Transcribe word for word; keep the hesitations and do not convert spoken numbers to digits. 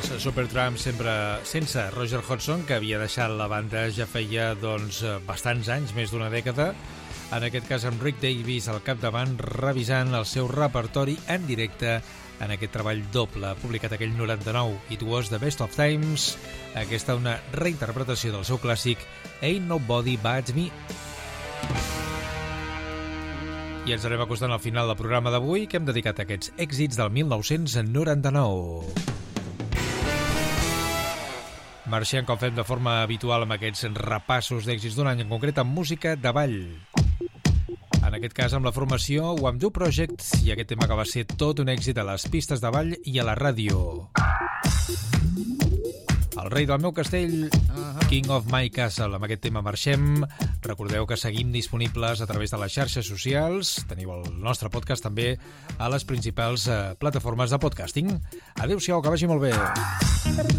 els Supertramp sempre sense Roger Hodgson, que havia deixat la banda ja feia doncs, bastants anys, més d'una dècada. En aquest cas amb Rick Davies al capdavant, revisant el seu repertori en directe en aquest treball doble, publicat aquell noranta-nou, It Was the Best of Times. Aquesta una reinterpretació del seu clàssic Ain't Nobody But Me. I ens anem acostant al final del programa d'avui, que hem dedicat a aquests èxits del mil nou-cents noranta-nou. Marxem, com fem de forma habitual, amb aquests repassos d'èxits d'un any, en concret amb música de ball. En aquest cas amb la formació Wamdue Project, i aquest tema que va ser tot un èxit a les pistes de ball i a la ràdio. El rei del meu castell, King of My Castle. Amb aquest tema marxem. Recordeu que seguim disponibles a través de les xarxes socials. Teniu el nostre podcast també a les principals eh, plataformes de podcasting. Adéu-siau, que vagi molt bé.